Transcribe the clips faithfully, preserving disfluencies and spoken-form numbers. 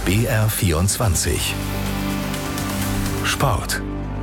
B R vierundzwanzig Sport.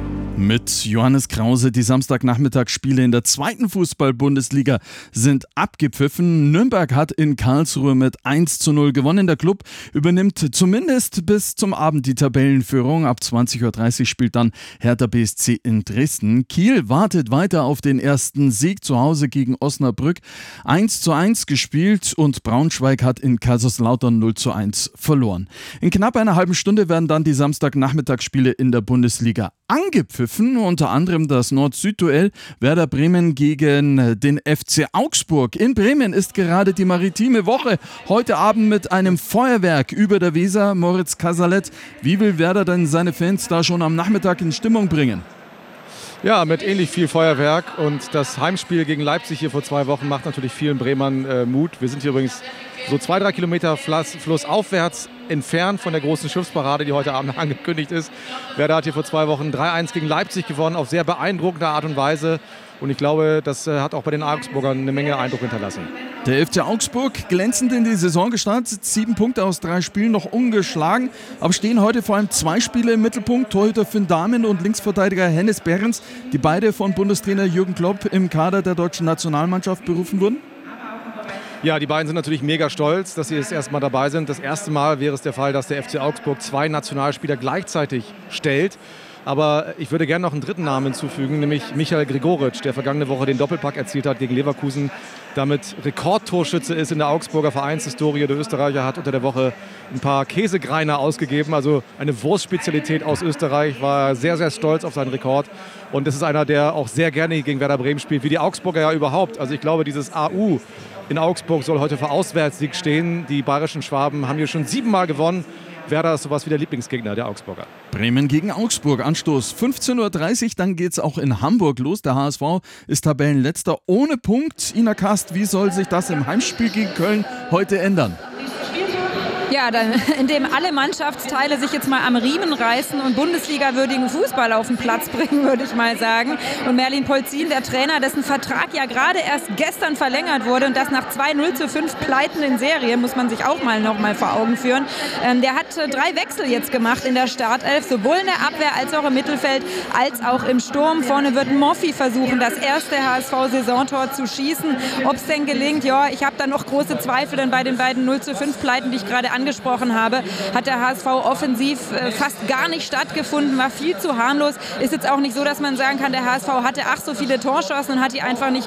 Mit Johannes Krause. Die Samstagnachmittagsspiele in der zweiten Fußball-Bundesliga sind abgepfiffen. Nürnberg hat in Karlsruhe mit eins zu null gewonnen. Der Club übernimmt zumindest bis zum Abend die Tabellenführung. Ab zwanzig Uhr dreißig spielt dann Hertha B S C in Dresden. Kiel wartet weiter auf den ersten Sieg zu Hause gegen Osnabrück. eins zu eins gespielt und Braunschweig hat in Kaiserslautern null zu eins verloren. In knapp einer halben Stunde werden dann die Samstagnachmittagsspiele in der Bundesliga angepfiffen. Unter anderem das Nord-Süd-Duell Werder Bremen gegen den F C Augsburg. In Bremen ist gerade die maritime Woche. Heute Abend mit einem Feuerwerk über der Weser. Moritz Casalet, wie will Werder denn seine Fans da schon am Nachmittag in Stimmung bringen? Ja, mit ähnlich viel Feuerwerk. Und das Heimspiel gegen Leipzig hier vor zwei Wochen macht natürlich vielen Bremern äh, Mut. Wir sind hier übrigens so zwei, drei Kilometer flussaufwärts entfernt von der großen Schiffsparade, die heute Abend angekündigt ist. Werder hat hier vor zwei Wochen drei eins gegen Leipzig gewonnen, auf sehr beeindruckende Art und Weise. Und ich glaube, das äh, hat auch bei den Augsburgern eine Menge Eindruck hinterlassen. Der F C Augsburg glänzend in die Saison gestartet, sieben Punkte aus drei Spielen, noch ungeschlagen. Aber stehen heute vor allem zwei Spiele im Mittelpunkt. Torhüter Finn Dahmen und Linksverteidiger Hennes Behrens, die beide von Bundestrainer Jürgen Klopp im Kader der deutschen Nationalmannschaft berufen wurden. Ja, die beiden sind natürlich mega stolz, dass sie das erste Mal dabei sind. Das erste Mal wäre es der Fall, dass der F C Augsburg zwei Nationalspieler gleichzeitig stellt. Aber ich würde gerne noch einen dritten Namen hinzufügen, nämlich Michael Gregoritsch, der vergangene Woche den Doppelpack erzielt hat gegen Leverkusen, damit Rekordtorschütze ist in der Augsburger Vereinshistorie. Der Österreicher hat unter der Woche ein paar Käsegreiner ausgegeben, also eine Wurstspezialität aus Österreich, war sehr, sehr stolz auf seinen Rekord. Und das ist einer, der auch sehr gerne gegen Werder Bremen spielt, wie die Augsburger ja überhaupt. Also ich glaube, dieses A U in Augsburg soll heute für Auswärtssieg stehen. Die bayerischen Schwaben haben hier schon siebenmal gewonnen. Werder ist sowas wie der Lieblingsgegner der Augsburger. Bremen gegen Augsburg, Anstoß fünfzehn Uhr dreißig, dann geht es auch in Hamburg los. Der H S V ist Tabellenletzter ohne Punkt. Ina Kast, wie soll sich das im Heimspiel gegen Köln heute ändern? Ja, dann, indem alle Mannschaftsteile sich jetzt mal am Riemen reißen und Bundesliga-würdigen Fußball auf den Platz bringen, würde ich mal sagen. Und Merlin Polzin, der Trainer, dessen Vertrag ja gerade erst gestern verlängert wurde und das nach zwei null zu fünf Pleiten in Serie, muss man sich auch mal noch mal vor Augen führen. Ähm, der hat äh, drei Wechsel jetzt gemacht in der Startelf, sowohl in der Abwehr als auch im Mittelfeld, als auch im Sturm. Vorne wird Moffi versuchen, das erste H S V-Saisontor zu schießen. Ob es denn gelingt, ja, ich habe da noch große Zweifel, denn bei den beiden null zu fünf Pleiten, die ich gerade angesprochen habe, hat der H S V offensiv äh, fast gar nicht stattgefunden, war viel zu harmlos. Ist jetzt auch nicht so, dass man sagen kann, der H S V hatte ach so viele Torchancen und hat die einfach nicht